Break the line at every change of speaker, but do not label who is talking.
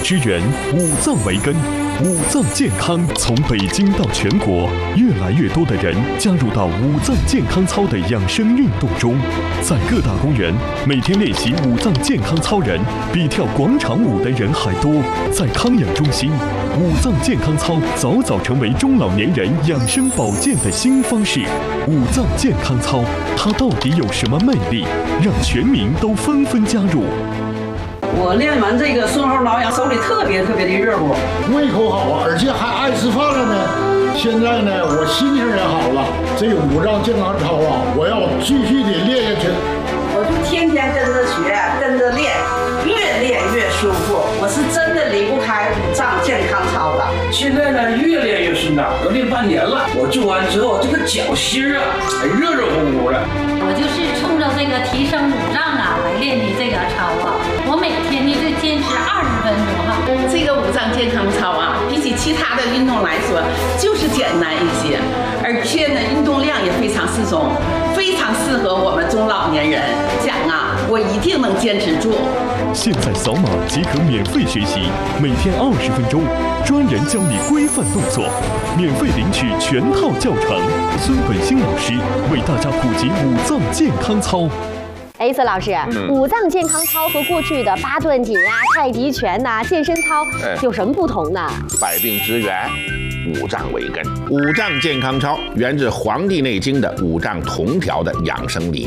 之源，五脏为根。五脏健康从北京到全国，越来越多的人加入到五脏健康操的养生运动中。在各大公园，每天练习五脏健康操人比跳广场舞的人还多。在康养中心，五脏健康操早早成为中老年人养生保健的新方式。五脏健康操，它到底有什么魅力，让全民都纷纷加入？
我练完这个顺后挠痒，手里特别的热乎，
胃口好啊，而且还爱吃饭了呢。现在呢，我心情也好了。这个五脏健康操啊，我要继续的练下去。
我就天天跟着学，跟着练，越练越舒服。我是真的离不开五脏健康操的。
现在呢，越练越顺当，都练半年了。我做完之后，这个脚心啊，还热热乎乎的。
我就是冲着这个提升五脏啊来练的这个操啊。我每天呢就坚持20分钟哈。
这个五脏健康操啊，比起其他的运动来说，就是简单一些，而且呢，运动量也非常适中，非常适合我们中老年人。讲啊，我一定能坚持住。
现在扫码即可免费学习，每天20分钟，专人教你规范动作，免费领取全套教程。孙本兴老师为大家普及五脏健康操。
孙老师，五脏健康操和过去的八段锦啊、太极拳呐、健身操有什么不同呢？
百病之源，五脏为根。五脏健康操源自《黄帝内经》的五脏同调的养生理念。